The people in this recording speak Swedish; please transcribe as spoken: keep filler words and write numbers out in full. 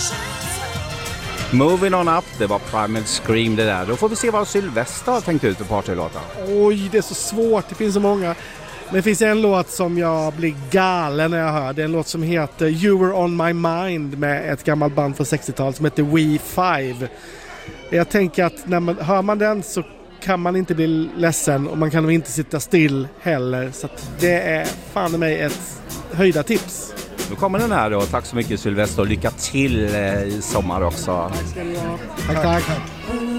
Moving on up, det var Primal Scream det där. Då får vi se vad Sylvester har tänkt ut för partylåtar. Oj, det är så svårt. Det finns så många. Men det finns en låt som jag blir galen när jag hör. Det är en låt som heter You Were On My Mind med ett gammalt band från sextiotalet som heter We Five. Jag tänker att när man, hör man den så kan man inte bli ledsen och man kan inte sitta still heller. Så att det är fan i mig ett höjda tips. Nu kommer den här då. Tack så mycket Sylvester och lycka till i sommar också. Tack ska ni ha. Tack, tack.